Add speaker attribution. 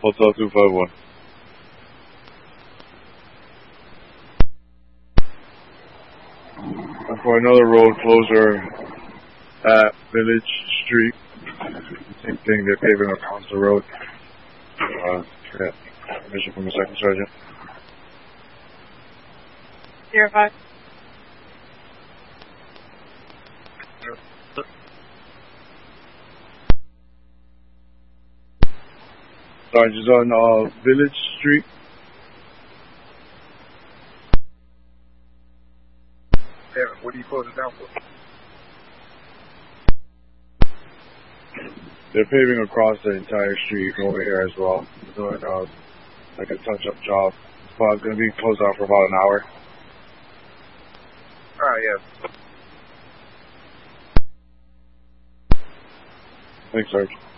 Speaker 1: Hotel 251. And for another road closure at Village Street, same thing, they're paving across the road. Permission from the second sergeant.
Speaker 2: 05.
Speaker 1: Sarge is on Village Street.
Speaker 3: Yeah, what are you closing down for?
Speaker 1: They're paving across the entire street over here as well. Doing like a touch-up job. It's going to be closed off for about an hour.
Speaker 3: Alright, yeah.
Speaker 1: Thanks, Sarge.